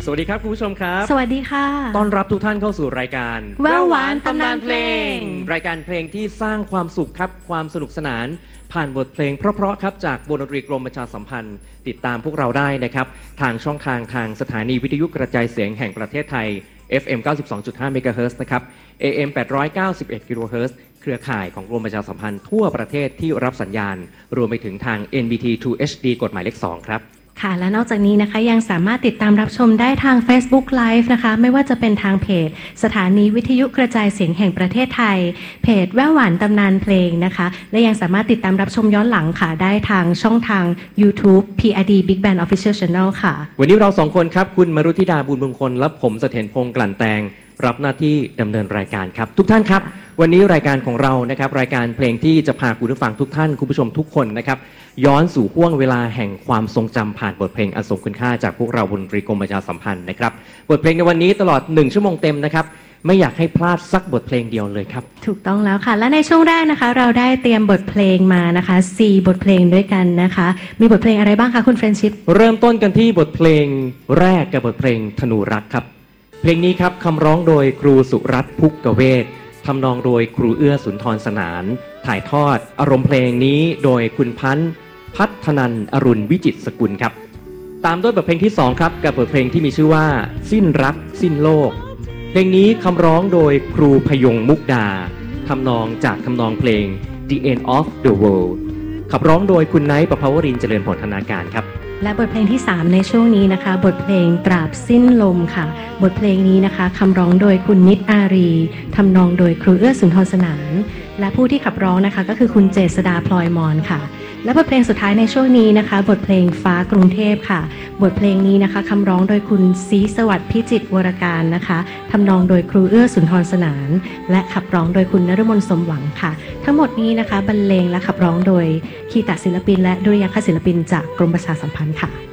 สวัสดีครับคุณผู้ชมครับสวัสดีค่ะต้อนรับทุกท่านเข้าสู่รายการแววหวานตำนานเพลงรายการเพลงที่สร้างความสุขครับความสนุกสนานผ่านบทเพลงเพราะๆครับจากวงดนตรีกรมประชาสัมพันธ์ติดตามพวกเราได้นะครับทางช่องทางสถานีวิทยุกระจายเสียงแห่งประเทศไทย FM 92.5 เมกะเฮิรตซ์นะครับ AM 891 กิโลเฮิรตซ์เครือข่ายของกรมประชาสัมพันธ์ทั่วประเทศที่รับสัญญาณรวมไปถึงทาง NBT 2 HD กฎหมายเลข 2 ครับค่ะและนอกจากนี้นะคะยังสามารถติดตามรับชมได้ทาง Facebook Live นะคะไม่ว่าจะเป็นทางเพจสถานีวิทยุกระจายเสียงแห่งประเทศไทยเพจแววหวานตำนานเพลงนะคะและยังสามารถติดตามรับชมย้อนหลังค่ะได้ทางช่องทาง YouTube PRD Big Band Official Channel ค่ะวันนี้เราสองคนครับคุณมรุธิดาบุญมงคลและผมเสถียรพงษ์กลั่นแตงรับหน้าที่ดำเนินรายการครับทุกท่านครับวันนี้รายการของเรานะครับรายการเพลงที่จะพาคุณผู้ฟังทุกท่านคุณผู้ชมทุกคนนะครับย้อนสู่ห้วงเวลาแห่งความทรงจำผ่านบทเพลงอันทรงคุณค่าจากพวกเราวงดนตรีกรมประชาสัมพันธ์นะครับบทเพลงในวันนี้ตลอด1ชั่วโมงเต็มนะครับไม่อยากให้พลาดสักบทเพลงเดียวเลยครับถูกต้องแล้วค่ะและในช่วงแรกนะคะเราได้เตรียมบทเพลงมานะคะ4บทเพลงด้วยกันนะคะมีบทเพลงอะไรบ้างคะคุณเฟรนชิพเริ่มต้นกันที่บทเพลงแรกกับบทเพลงธนูรักครับเพลงนี้ครับคำร้องโดยครูสุรัตน์พุกกเวททำนองโดยครูเอื้อสุนทรสนานถ่ายทอดอารมณ์เพลงนี้โดยคุณพัฒนันอรุณวิจิตรสกุลครับตามด้วยบทเพลงที่2ครับกับบทเพลงที่มีชื่อว่าสิ้นรักสิ้นโลกเพลงนี้คำร้องโดยครูพยงมุกดาทำนองจากทำนองเพลง The End of the World ขับร้องโดยคุณไนท์ประภาวรินทร์เจริญผลธนาการครับและบทเพลงที่3ในช่วงนี้นะคะบทเพลงตราบสิ้นลมค่ะบทเพลงนี้นะคะคำร้องโดยคุณนิตอารีทำนองโดยครูเอื้อสุนทรสนานและผู้ที่ขับร้องนะคะก็คือคุณเจษฎาพลอยมอนค่ะและบทเพลงสุดท้ายในช่วงนี้นะคะบทเพลงฟ้ากรุงเทพค่ะบทเพลงนี้นะคะคำร้องโดยคุณศรีสวัสดิ์พิจิตรวรการนะคะทำนองโดยครูเอื้อสุนทรสนานและขับร้องโดยคุณนฤมลสมหวังค่ะทั้งหมดนี้นะคะบรรเลงและขับร้องโดยคีตศิลปินและดุริยางคศิลปินจากกรมประชาสัมพันธ์ค่ะ